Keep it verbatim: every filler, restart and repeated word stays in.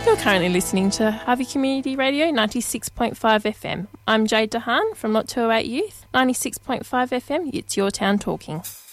You're currently listening to Harvey Community Radio ninety-six point five F M. I'm Jade Dehaan from Lot two oh eight Youth. ninety-six point five F M, it's your town talking.